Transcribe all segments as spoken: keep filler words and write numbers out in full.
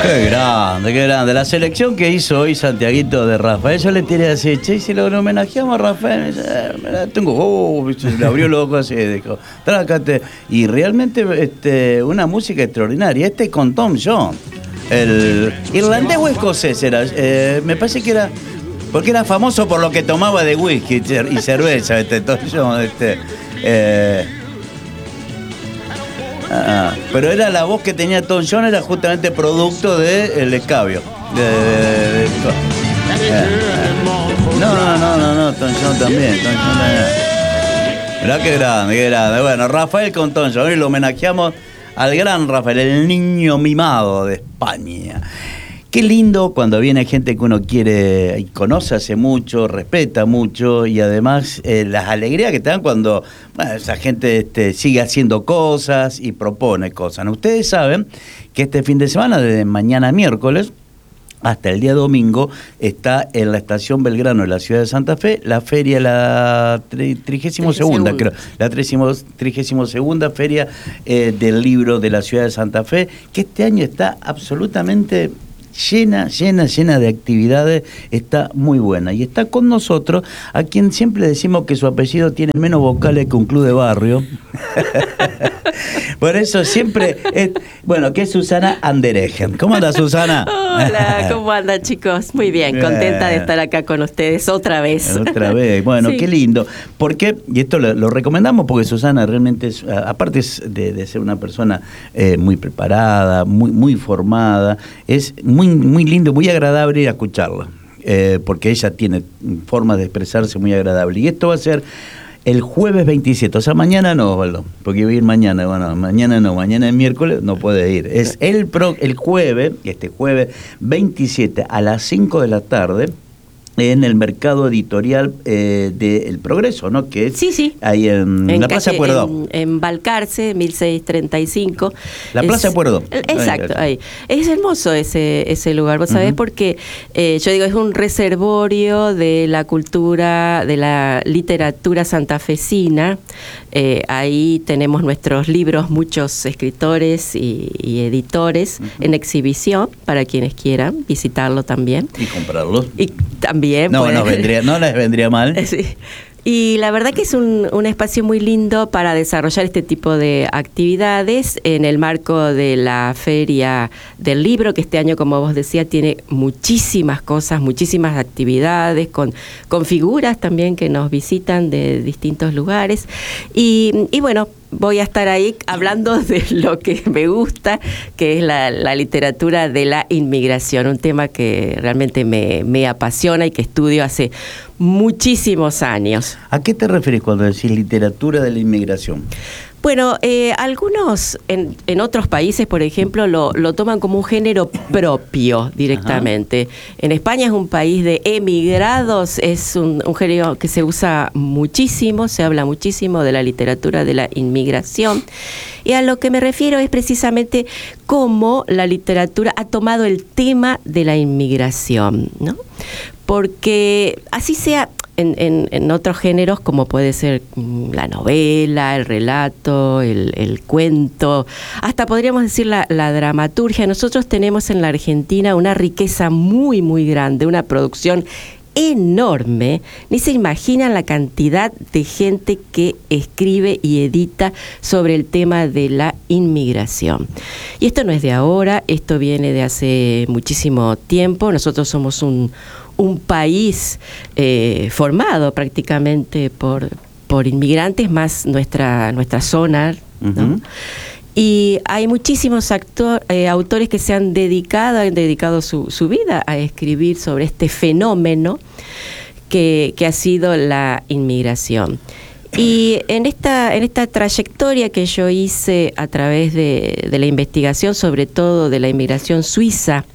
Qué grande, qué grande. La selección que hizo hoy Santiaguito de Rafael, yo le tiré así, che, si lo homenajeamos a Rafael, me dice, eh, tengo, oh, le abrió los ojos así, dijo, trácate. Y realmente este, una música extraordinaria. Este con Tom Jones, el irlandés o escocés era, eh, me parece que era, porque era famoso por lo que tomaba de whisky y cerveza, este Tom Jones, este... Eh, Ah, pero era la voz que tenía Tom Jones, era justamente producto del escabio. De, de, de, de, eh, no, no, no, no, no, Tom Jones también. Tom Jones también. Mirá qué grande, qué grande. Bueno, Rafael con Tom Jones, hoy lo homenajeamos al gran Rafael, el niño mimado de España. Qué lindo cuando viene gente que uno quiere y conoce hace mucho, respeta mucho y además eh, las alegrías que te dan cuando bueno, esa gente este, sigue haciendo cosas y propone cosas. ¿No? Ustedes saben que este fin de semana, desde mañana miércoles hasta el día domingo, está en la estación Belgrano de la ciudad de Santa Fe la feria, la trigésima segunda, creo, la trigésima segunda feria eh, del libro de la ciudad de Santa Fe, que este año está absolutamente... llena, llena, llena de actividades, está muy buena. Y está con nosotros a quien siempre decimos que su apellido tiene menos vocales que un club de barrio. Por eso siempre, es, bueno, que es Susana Anderegen. ¿Cómo anda, Susana? Hola, ¿cómo andan, chicos? Muy bien, contenta de estar acá con ustedes otra vez. Otra vez, bueno, sí. Qué lindo. Porque, y esto lo, lo recomendamos porque Susana realmente, es, aparte de, de ser una persona eh, muy preparada, muy, muy formada, es muy, muy lindo, muy agradable ir a escucharla. Eh, porque ella tiene formas de expresarse muy agradable. Y esto va a ser el jueves veintisiete, o sea, mañana no, Osvaldo, porque voy a ir mañana, bueno, mañana no, mañana es miércoles, no puede ir. Es el, pro, el jueves, este jueves veintisiete a las cinco de la tarde, en el mercado editorial eh, de El Progreso, ¿no? Que es sí, sí. ahí en, en la Plaza de Pueyrredón. En, en Balcarce, mil seiscientos treinta y cinco. La es, Plaza de Pueyrredón. Exacto, ahí. Es hermoso ese, ese lugar, vos sabés, uh-huh. porque eh, yo digo, es un reservorio de la cultura, de la literatura santafesina. Eh, ahí tenemos nuestros libros, muchos escritores y, y editores uh-huh. en exhibición, para quienes quieran visitarlo también. Y comprarlos. Y también. No, pues, no, vendría, no les vendría mal. Sí. Y la verdad que es un, un espacio muy lindo para desarrollar este tipo de actividades en el marco de la Feria del Libro, que este año, como vos decías, tiene muchísimas cosas, muchísimas actividades, con, con figuras también que nos visitan de distintos lugares. Y, y bueno, voy a estar ahí hablando de lo que me gusta, que es la, la literatura de la inmigración, un tema que realmente me, me apasiona y que estudio hace muchísimos años. ¿A qué te refieres cuando decís literatura de la inmigración? Bueno, eh, algunos en, en otros países, por ejemplo, lo, lo toman como un género propio directamente. Ajá. En España es un país de emigrados, es un, un género que se usa muchísimo, se habla muchísimo de la literatura de la inmigración. Y a lo que me refiero es precisamente cómo la literatura ha tomado el tema de la inmigración, ¿no? Porque así sea en, en, en otros géneros, como puede ser la novela, el relato, el, el cuento, hasta podríamos decir la, la dramaturgia. Nosotros tenemos en la Argentina una riqueza muy, muy grande, una producción enorme. Ni se imaginan la cantidad de gente que escribe y edita sobre el tema de la inmigración. Y esto no es de ahora, esto viene de hace muchísimo tiempo. Nosotros somos un un país eh, formado prácticamente por, por inmigrantes, más nuestra, nuestra zona, ¿no? Uh-huh. Y hay muchísimos actor, eh, autores que se han dedicado, han dedicado su, su vida a escribir sobre este fenómeno que, que ha sido la inmigración. Y en esta, en esta trayectoria que yo hice a través de, de la investigación, sobre todo de la inmigración suiza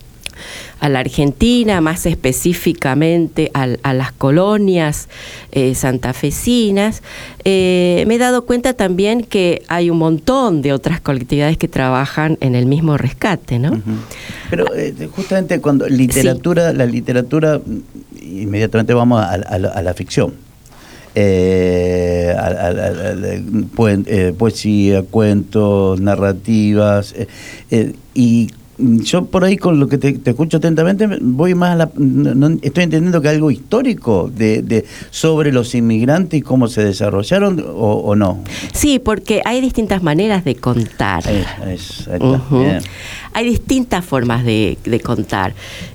a la Argentina, más específicamente a, a las colonias eh, santafesinas, eh, me he dado cuenta también que hay un montón de otras colectividades que trabajan en el mismo rescate, ¿no? Uh-huh. Pero eh, justamente cuando literatura, sí. la literatura, inmediatamente vamos a, a, a la ficción. Eh, a, a, a, a, poe, eh, poesía, cuentos, narrativas, eh, eh, y yo por ahí con lo que te, te escucho atentamente voy más a la, no, no, estoy entendiendo que algo histórico de, de sobre los inmigrantes y cómo se desarrollaron o, o no. Sí, porque hay distintas maneras de contar. Es, es, ahí está, Uh-huh. bien. Hay distintas formas de, de contar.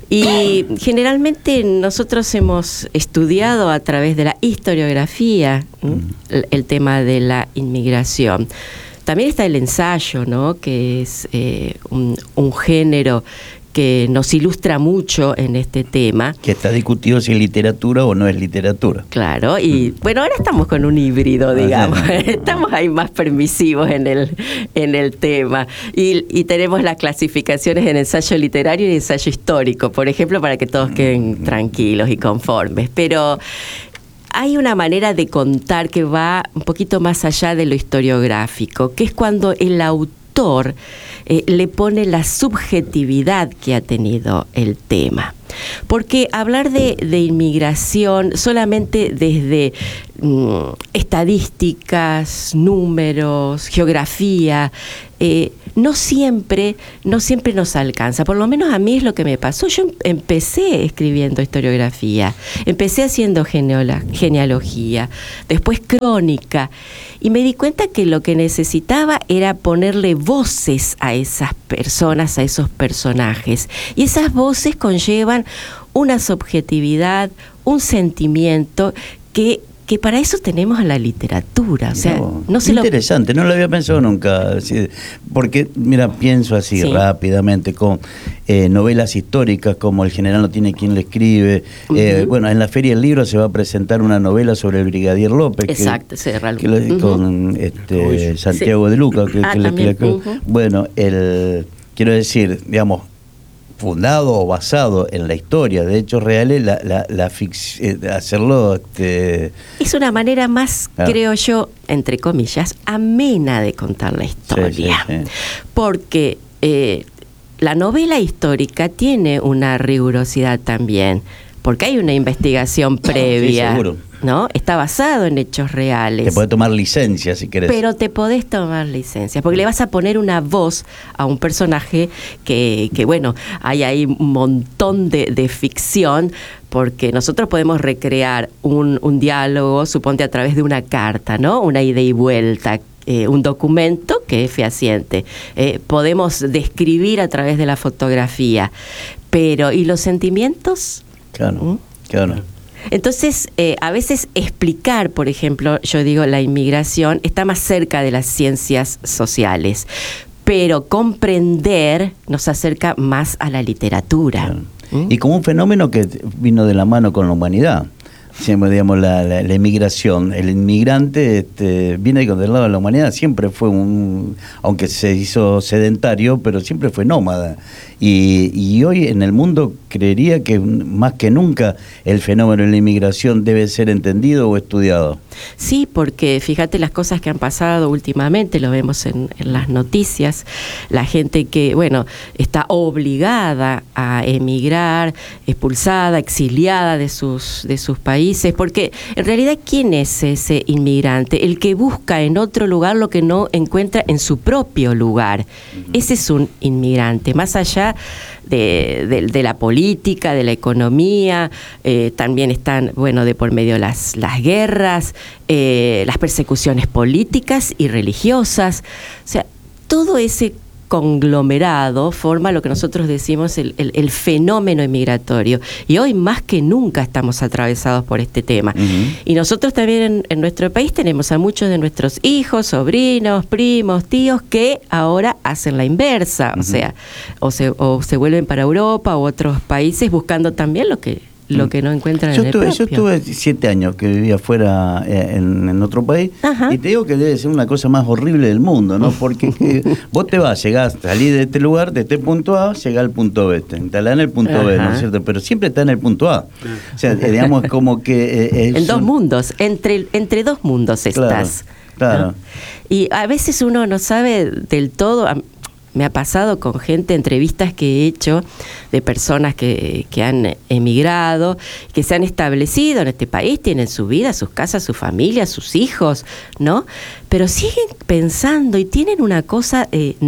Y generalmente nosotros hemos estudiado a través de la historiografía, ¿m? el, el tema de la inmigración. También está el ensayo, ¿no? Que es eh, un, un género que nos ilustra mucho en este tema. Que está discutido si es literatura o no es literatura. Claro, y bueno, ahora estamos con un híbrido, digamos. Estamos ahí más permisivos en el, en el tema. Y, y tenemos las clasificaciones en ensayo literario y ensayo histórico, por ejemplo, para que todos queden tranquilos y conformes. Pero hay una manera de contar que va un poquito más allá de lo historiográfico, que es cuando el autor eh, le pone la subjetividad que ha tenido el tema. Porque hablar de, de inmigración solamente desde mm, estadísticas, números, geografía, eh, no siempre, no siempre nos alcanza. Por lo menos a mí es lo que me pasó. Yo empecé escribiendo historiografía, empecé haciendo geneala- genealogía, después crónica, y me di cuenta que lo que necesitaba era ponerle voces a esas personas, a esos personajes. Y esas voces conllevan una subjetividad, un sentimiento que, que para eso tenemos a la literatura. O sea, no, no se interesante, lo... no lo había pensado nunca. Porque, mira, pienso así sí. rápidamente con eh, novelas históricas como El general no tiene quien le escribe. Uh-huh. eh, bueno, en la Feria del Libro se va a presentar una novela sobre el Brigadier López. Exacto, que, que lo, uh-huh. con este, Santiago sí. de Luca. Que, ah, que le, que, uh-huh. Bueno, el, quiero decir, digamos, fundado o basado en la historia de hechos reales, la, la, la ficción, hacerlo... Este... Es una manera más, ah. creo yo, entre comillas, amena de contar la historia. Sí, sí, sí. Porque eh, la novela histórica tiene una rigurosidad también, porque hay una investigación previa. Sí, seguro. ¿No? Está basado en hechos reales. Te podés tomar licencia si querés. Pero te podés tomar licencia, porque le vas a poner una voz a un personaje que, que bueno, hay ahí un montón de, de ficción, porque nosotros podemos recrear un, un diálogo, suponte a través de una carta, ¿no? Una ida y vuelta, eh, un documento que es fehaciente. Eh, podemos describir a través de la fotografía, pero ¿y los sentimientos? Claro, ¿Mm? claro. Entonces, eh, a veces explicar, por ejemplo, yo digo, la inmigración está más cerca de las ciencias sociales, pero comprender nos acerca más a la literatura. Claro. ¿Mm? Y como un fenómeno que vino de la mano con la humanidad. Siempre, digamos, la, la, la inmigración, el inmigrante este, viene del lado de la humanidad, siempre fue un, aunque se hizo sedentario, pero siempre fue nómada. Y, y hoy en el mundo creería que más que nunca el fenómeno de la inmigración debe ser entendido o estudiado. Sí, porque fíjate las cosas que han pasado últimamente, lo vemos en, en las noticias, la gente que, bueno, está obligada a emigrar, expulsada, exiliada de sus, de sus países, porque en realidad, ¿quién es ese inmigrante? El que busca en otro lugar lo que no encuentra en su propio lugar. Uh-huh. Ese es un inmigrante, más allá De, de, de la política, de la economía, eh, también están, bueno, de por medio las, las guerras, eh, las persecuciones políticas y religiosas. O sea, todo ese conglomerado forma lo que nosotros decimos el, el, el fenómeno inmigratorio. Y hoy más que nunca estamos atravesados por este tema. Uh-huh. Y nosotros también en, en nuestro país tenemos a muchos de nuestros hijos, sobrinos, primos, tíos, que ahora hacen la inversa. Uh-huh. O sea, o se, o se vuelven para Europa u otros países buscando también lo que... lo que no encuentran yo en estuve, el propio. Yo estuve siete años que vivía afuera eh, en, en otro país. Ajá. Y te digo que debe ser una cosa más horrible del mundo, ¿no? Porque eh, vos te vas, llegás, salís de este lugar, de este punto A, llegás al punto B, te instalás en el punto Ajá. B, ¿no es cierto? Pero siempre está en el punto A. O sea, eh, digamos como que... Eh, en dos un... mundos, entre, entre dos mundos estás. Claro, claro. ¿No? Y a veces uno no sabe del todo... Me ha pasado con gente, entrevistas que he hecho de personas que, que han emigrado, que se han establecido en este país, tienen su vida, sus casas, su familia, sus hijos, ¿no? Pero siguen pensando y tienen una cosa eh, nostálgica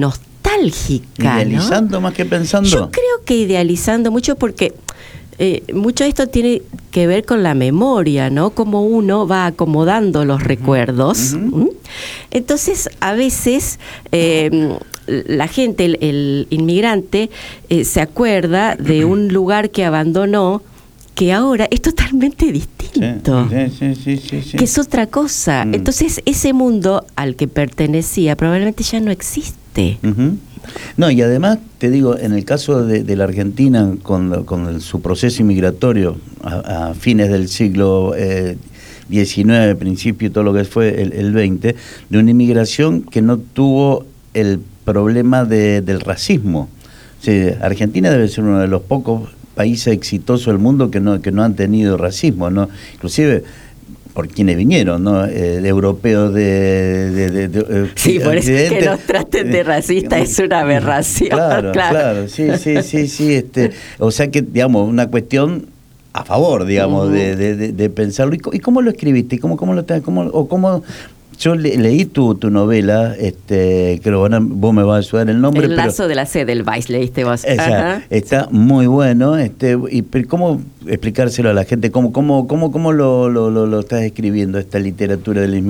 nostálgica, ¿Idealizando ¿no? más que pensando? Yo creo que idealizando mucho porque eh, mucho de esto tiene que ver con la memoria, ¿no? Como uno va acomodando los recuerdos. Uh-huh. ¿Mm? Entonces, a veces eh, la gente, el, el inmigrante, eh, se acuerda de un lugar que abandonó que ahora es totalmente distinto, sí, sí, sí, sí, sí. que es otra cosa. Mm. Entonces, ese mundo al que pertenecía probablemente ya no existe. Uh-huh. No, y además, te digo, en el caso de, de la Argentina, con, con el, su proceso inmigratorio a, a fines del siglo eh, diecinueve, principio y todo lo que fue el, el veinte, de una inmigración que no tuvo el problema de, del racismo. O sea, Argentina debe ser uno de los pocos países exitosos del mundo que no que no han tenido racismo, ¿no? Inclusive por quienes vinieron, ¿no? Eh, de europeos de, de, de, de sí, por eso que nos traten de racista es una aberración. Claro, claro, claro, sí, sí, sí, sí, este, o sea que, digamos, una cuestión a favor, digamos, uh-huh. de, de, de, de pensarlo. ¿Y cómo lo escribiste? ¿Cómo, cómo lo cómo, o cómo Yo le, leí tu, tu novela, este, creo que vos me vas a ayudar el nombre. El lazo pero, de la sed del Weiss, leíste vos. Esa, está muy bueno. Este, y pero ¿cómo explicárselo a la gente? ¿Cómo, cómo, cómo, cómo lo, lo, lo, lo estás escribiendo, esta literatura del